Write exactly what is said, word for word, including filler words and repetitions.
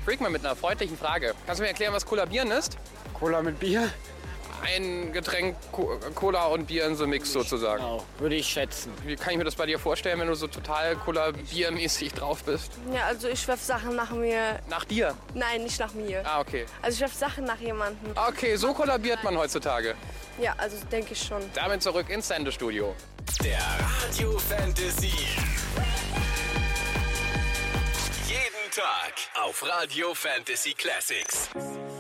Freakman mit einer freundlichen Frage. Kannst du mir erklären, was Kollabieren ist? Cola mit Bier? Ein Getränk, Co- Cola und Bier in so Mix sozusagen. Genau, würde ich schätzen. Wie kann ich mir das bei dir vorstellen, wenn du so total Cola-Bier-mäßig drauf bist? Ja, also ich werf Sachen nach mir. Nach dir? Nein, nicht nach mir. Ah, okay. Also ich werf Sachen nach jemandem. Okay, so kollabiert man heutzutage. Ja, also denke ich schon. Damit zurück ins Sendestudio. Der Radio Fantasy. Jeden Tag auf Radio Fantasy Classics.